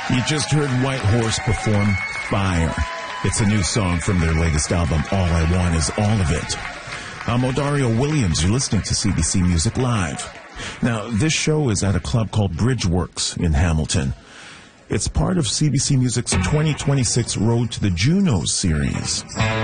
You just heard White Horse perform Fire. It's a new song from their latest album, All I Want Is All of It. I'm Odario Williams. You're listening to CBC Music Live. Now, this show is at a club called Bridgeworks in Hamilton. It's part of CBC Music's 2026 Road to the Junos series.